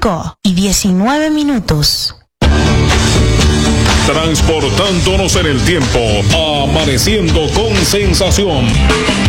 5:19. Transportándonos en el tiempo, amaneciendo con sensación.